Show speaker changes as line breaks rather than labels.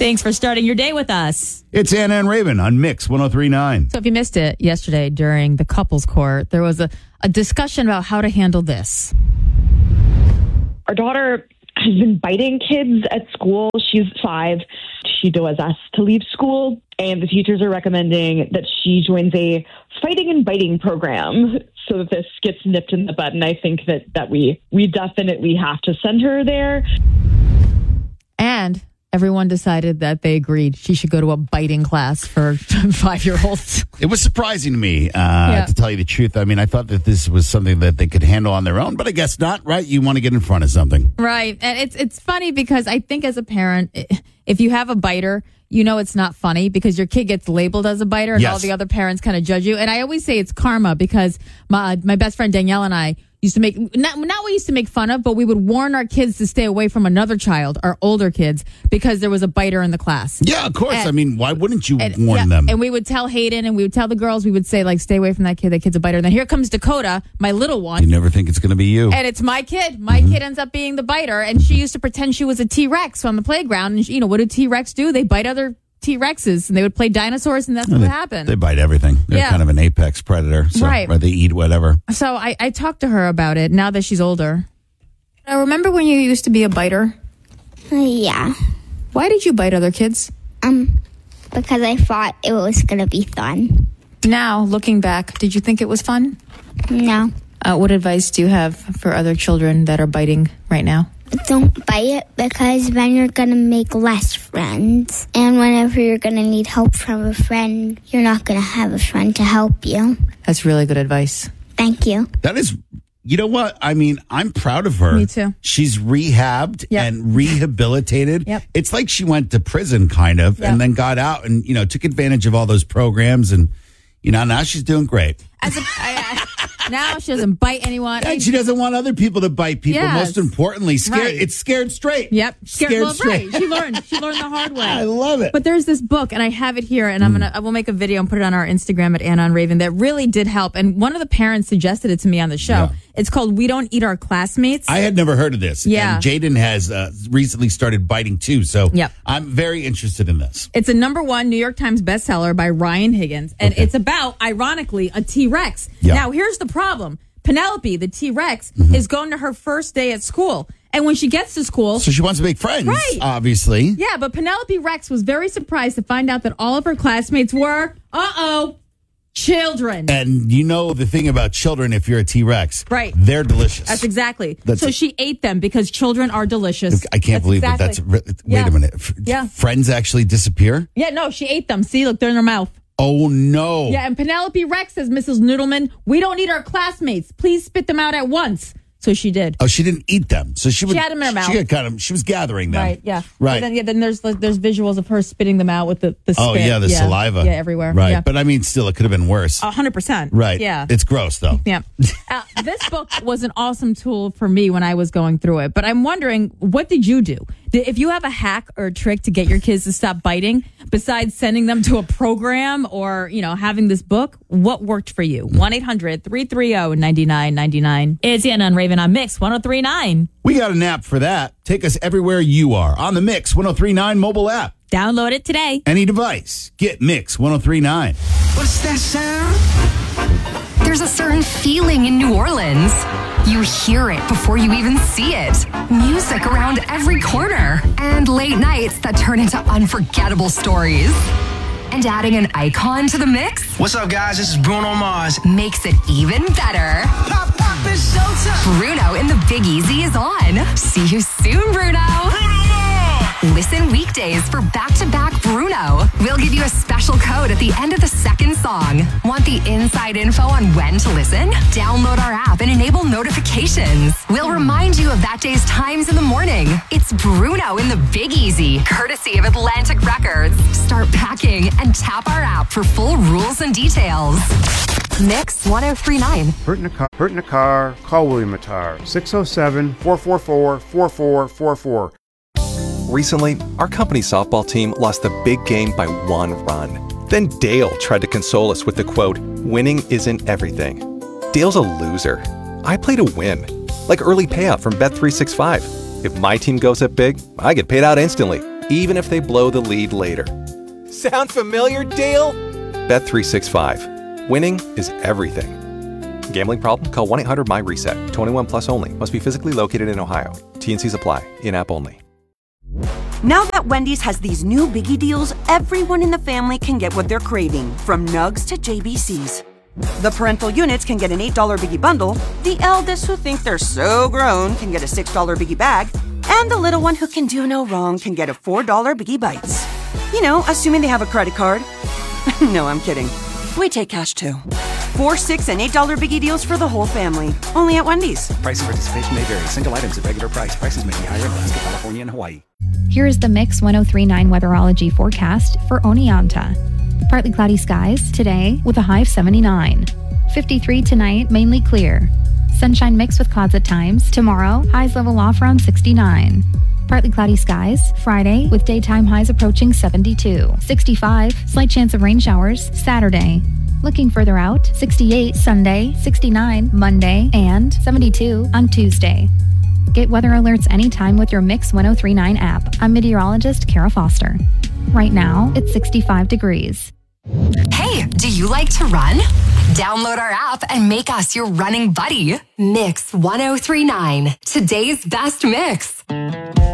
Thanks for starting your day with us.
It's Anna and Raven on Mix 103.9.
So if you missed it yesterday during the couples court, there was a discussion about how to handle this.
Our daughter has been biting kids at school. She's 5. She was asked to leave school, and the teachers are recommending that she joins a fighting and biting program so that this gets nipped in the bud. And I think that we definitely have to send her there.
And everyone decided that they agreed she should go to a biting class for 5-year-olds.
It was surprising to me, to tell you the truth. I mean, I thought that this was something that they could handle on their own, but I guess not, right? You want to get in front of something.
Right. And it's funny because I think as a parent, if you have a biter, you know it's not funny because your kid gets labeled as a biter and all the other parents kind of judge you. And I always say it's karma because my best friend Danielle and I used to make, not we used to make fun of, but we would warn our kids to stay away from another child, our older kids, because there was a biter in the class.
Yeah, of course. I mean, why wouldn't you warn them?
And we would tell Hayden and we would tell the girls, we would say, like, stay away from that kid. That kid's a biter. And then here comes Dakota, my little one.
You never think it's going to be you.
And it's my kid. My kid ends up being the biter. And she used to pretend she was a T-Rex on the playground. And, what do T-Rex do? They bite other T-Rexes, and they would play dinosaurs, and that's what happened.
They bite everything. They're kind of an apex predator. So,
right.
They eat whatever.
So I talked to her about it now that she's older. I remember when you used to be a biter?
Yeah.
Why did you bite other kids?
Because I thought it was going to be fun.
Now, looking back, did you think it was fun?
No.
What advice do you have for other children that are biting right now?
Don't bite it because then you're going to make less friends. And whenever you're going to need help from a friend, you're not going to have a friend to help you.
That's really good advice.
Thank you.
That is, you know what? I mean, I'm proud of her.
Me too.
She's rehabbed and rehabilitated.
Yep.
It's like she went to prison kind of and then got out and, took advantage of all those programs and, now she's doing great.
Now she doesn't bite anyone.
And she doesn't want other people to bite people.
Yes.
Most importantly, scared.
Right.
It's scared straight.
Yep.
Scared straight.
Right. She learned the hard way.
I love it.
But there's this book, and I have it here, and I will make a video and put it on our Instagram at Anna and Raven that really did help. And one of the parents suggested it to me on the show.
Yeah.
It's called "We Don't Eat Our Classmates."
I had never heard of this.
Yeah.
And Jaden has recently started biting too. So
Yep.
I'm very interested in this.
It's a #1 New York Times bestseller by Ryan Higgins, and it's about, ironically, a T-Rex.
Yeah.
Now, here's the problem. Penelope, the T-Rex, is going to her first day at school. And when she gets to school...
So she wants to make friends,
right.
Obviously.
Yeah, but Penelope Rex was very surprised to find out that all of her classmates were, children.
And the thing about children, if you're a T-Rex,
right?
They're delicious.
That's exactly. So she ate them because children are delicious.
I can't believe that. Wait a minute. Friends actually disappear?
Yeah, no, she ate them. See, look, they're in her mouth.
Oh, no.
Yeah, and Penelope Rex says, Mrs. Noodleman, we don't eat our classmates. Please spit them out at once. So she did.
Oh, she didn't eat them. So she
had them in her mouth.
She was gathering them.
Right, yeah.
Right.
Then there's visuals of her spitting them out with the spit.
Oh, yeah, the saliva.
Yeah, everywhere.
Right.
Yeah.
But I mean, still, it could have been worse.
100%.
Right.
Yeah.
It's gross, though.
Yeah. This book was an awesome tool for me when I was going through it. But I'm wondering, what did you do? If you have a hack or a trick to get your kids to stop biting, besides sending them to a program or, having this book, what worked for you? 1-800-330-9999. It's Anna and Raven on Mix 103.9.
We got an app for that. Take us everywhere you are on the Mix 103.9 mobile app.
Download it today.
Any device. Get Mix 103.9.
What's that sound?
There's a certain feeling in New Orleans. You hear it before you even see it. Music around every corner. And late nights that turn into unforgettable stories. And adding an icon to the mix?
What's up, guys? This is Bruno Mars.
Makes it even better.
Pop, it's showtime.
Bruno in the Big Easy is on. See you soon, Bruno. Listen weekdays for back-to-back Bruno. We'll give you a special code at the end of the second song. Want the inside info on when to listen? Download our app and enable notifications. We'll remind you of that day's times in the morning. It's Bruno in the Big Easy, courtesy of Atlantic Records. Start packing and tap our app for full rules and details. Mix 103.9.
Hurt in a car, call William Attar, 607-444-4444.
Recently, our company softball team lost the big game by 1 run. Then Dale tried to console us with the quote, "Winning isn't everything." Dale's a loser. I play to win, like early payout from Bet365. If my team goes up big, I get paid out instantly. even if they blow the lead later.
Sound familiar, Dale?
Bet365. Winning is everything. Gambling problem? Call 1-800-MY-RESET. 21 plus only. Must be physically located in Ohio. T&Cs apply. In-app only.
Now that Wendy's has these new biggie deals, everyone in the family can get what they're craving, from nugs to JBCs. The parental units can get an $8 biggie bundle, the eldest who think they're so grown can get a $6 biggie bag, and the little one who can do no wrong can get a $4 biggie bites. You know, assuming they have a credit card. No, I'm kidding. We take cash too. 4, 6, and $8 biggie deals for the whole family. Only at Wendy's.
Price and participation may vary. Single items at regular price. Prices may be higher in Alaska, California, and Hawaii.
Here is the Mix 1039 weatherology forecast for Oneonta. Partly cloudy skies today with a high of 79. 53 tonight, mainly clear. Sunshine mixed with clouds at times. Tomorrow, highs level off around 69. Partly cloudy skies Friday with daytime highs approaching 72. 65, slight chance of rain showers Saturday. Looking further out, 68 Sunday, 69 Monday, and 72 on Tuesday. Get weather alerts anytime with your Mix 1039 app. I'm meteorologist Kara Foster. Right now, it's 65 degrees.
Hey, do you like to run? Download our app and make us your running buddy. Mix 1039, today's best mix.